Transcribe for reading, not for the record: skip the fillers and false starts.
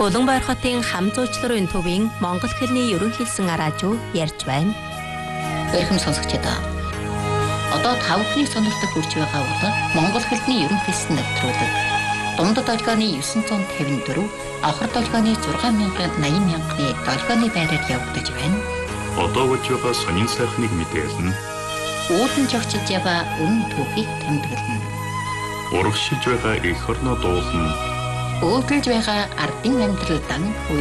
Улаанбаяр хотын хам зуучларын төвийн монгол хэлний ерөнхийлсэн араажуу ярьж байна. Эрхэм сонсогчдоо. Одоо тавхны сонирхолтой хүрч байгаа бол монгол хэлний ерөнхийлсэн нэвтрүүлэг. Дундад долгионы 954, авхар долгионы 6,80,000-ны долгионы байраар явагдаж байна. Одоо болж байгаа сонин сайхныг мэдээлнэ. Үүдэн жогчж яваа үнэн түүхийг тэмдэглэнэ. Урагшилж байгаа эх орноо дуулна. Өөдөлж байгаа ардын амьдрал дан